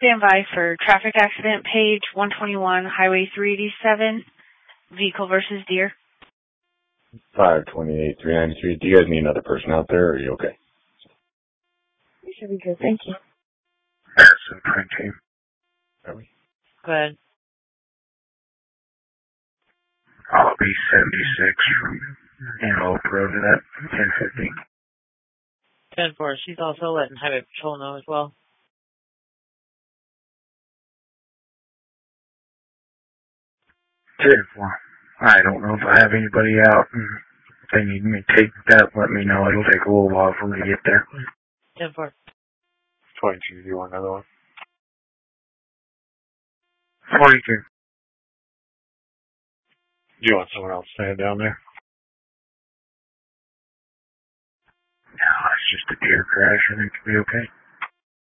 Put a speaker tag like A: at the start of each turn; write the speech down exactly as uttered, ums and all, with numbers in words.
A: Stand by for traffic accident, page one twenty-one, Highway three eighty-seven, vehicle versus deer.
B: five twenty-eight, three ninety-three. Do you guys need another person out there, or are you okay?
A: We should be good, thank you.
B: Madison Print Team. Are we?
A: Good.
B: I'll be seventy-six from Antelope Road to that ten fifty.
A: ten four, she's also letting Highway Patrol know as well.
B: ten four. I don't know if I have anybody out. If they need me to take that, let me know. It'll take a little while for me to get there.
A: ten four.
B: twenty-two, do you want another one? forty-two. Do you want someone else staying down there? No, it's just a deer crash. I think it'll be okay.